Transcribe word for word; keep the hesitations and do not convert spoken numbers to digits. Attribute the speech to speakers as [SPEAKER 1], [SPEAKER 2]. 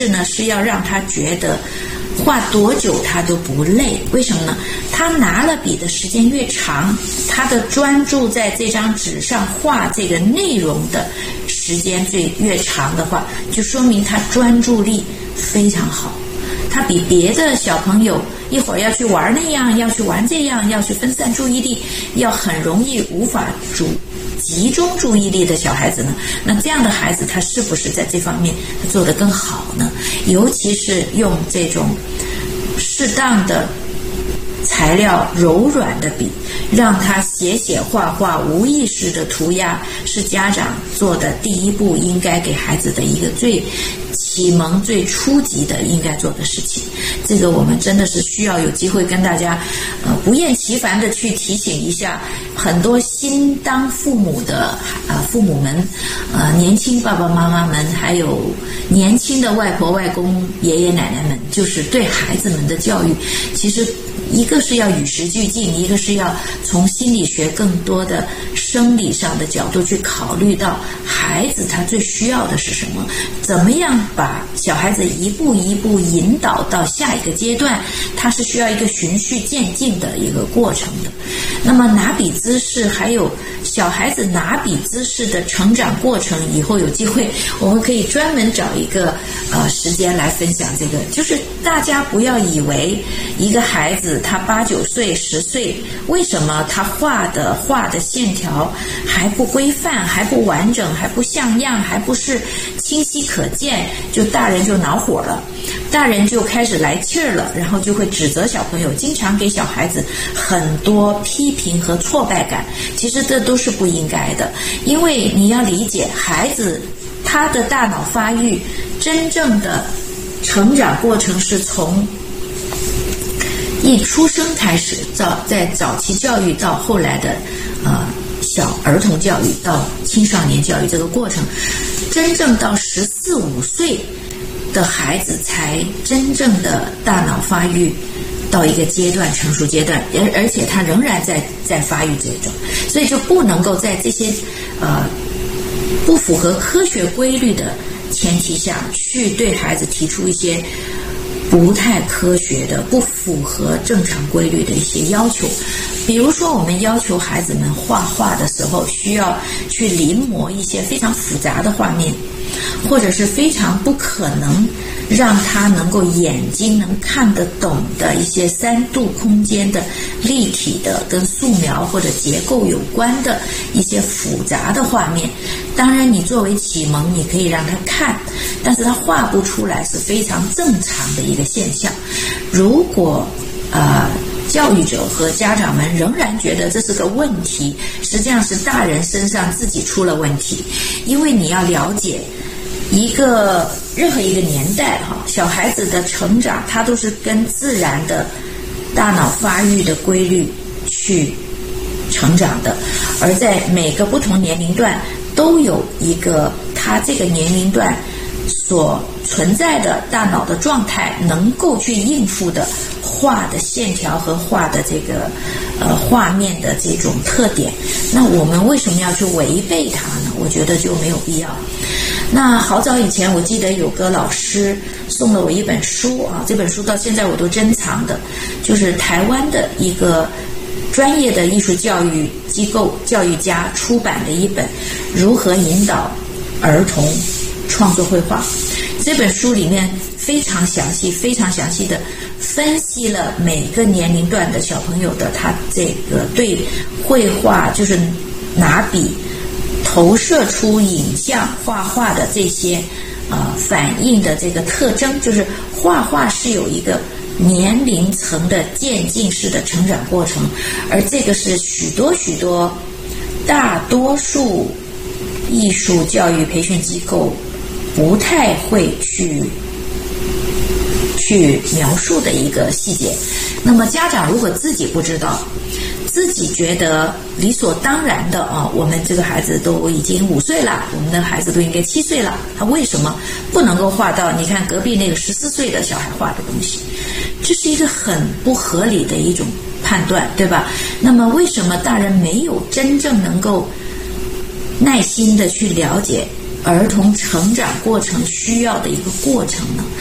[SPEAKER 1] 呢是要让他觉得画多久他都不累。为什么呢？他拿了笔的时间越长，他的专注在这张纸上画这个内容的时间最越长的话，就说明他专注力非常好。他比别的小朋友一会儿要去玩那样，要去玩这样，要去分散注意力，要很容易无法主集中注意力的小孩子呢，那这样的孩子他是不是在这方面做得更好呢？尤其是用这种适当的材料柔软的笔，让他写写画画无意识的涂鸦，是家长做的第一步应该给孩子的一个最启蒙最初级的应该做的事情。这个我们真的是需要有机会跟大家呃不厌其烦的去提醒一下很多新当父母的呃父母们，呃年轻爸爸妈妈们，还有年轻的外婆外公爷爷奶奶们，就是对孩子们的教育，其实一个是要与时俱进，一个是要从心理学更多的生理上的角度去考虑到孩子他最需要的是什么，怎么样把小孩子一步一步引导到下一个阶段，它是需要一个循序渐进的一个过程的。那么拿笔姿势，还有小孩子拿笔姿势的成长过程，以后有机会我们可以专门找一个呃时间来分享这个。就是大家不要以为一个孩子他八九岁十岁，为什么他画的画的线条还不规范，还不完整，还不像样，还不是清晰可见，就大人就恼火了，大人就开始来气儿了，然后就会指责小朋友，经常给小孩子很多批评和挫败感。其实这都是不应该的，因为你要理解孩子他的大脑发育真正的成长过程是从一出生开始，早在早期教育到后来的呃小儿童教育到青少年教育这个过程，真正到十四五岁的孩子才真正的大脑发育到一个阶段，成熟阶段，而而且他仍然在在发育这种，所以就不能够在这些呃不符合科学规律的前提下去对孩子提出一些不太科学的、不符合正常规律的一些要求。比如说我们要求孩子们画画的时候需要去临摹一些非常复杂的画面，或者是非常不可能让他能够眼睛能看得懂的一些三度空间的立体的跟素描或者结构有关的一些复杂的画面。当然你作为启蒙你可以让他看，但是他画不出来是非常正常的一个现象。如果呃教育者和家长们仍然觉得这是个问题，实际上是大人身上自己出了问题。因为你要了解一个任何一个年代哈，小孩子的成长它都是跟自然的大脑发育的规律去成长的，而在每个不同年龄段都有一个他这个年龄段所存在的大脑的状态能够去应付的画的线条和画的这个呃画面的这种特点。那我们为什么要去违背它呢？我觉得就没有必要。那好早以前我记得有个老师送了我一本书啊，这本书到现在我都珍藏的，就是台湾的一个专业的艺术教育机构教育家出版的一本如何引导儿童创作绘画。这本书里面非常详细非常详细的分析了每个年龄段的小朋友的他这个对绘画，就是拿笔投射出影像画画的这些呃反应的这个特征，就是画画是有一个年龄层的渐进式的成长过程，而这个是许多许多大多数艺术教育培训机构不太会去去描述的一个细节。那么家长如果自己不知道，自己觉得理所当然的啊，我们这个孩子都已经五岁了，我们的孩子都应该七岁了，他为什么不能够画到你看隔壁那个十四岁的小孩画的东西？这是一个很不合理的一种判断，对吧？那么为什么大人没有真正能够耐心的去了解儿童成长过程需要的一个过程呢？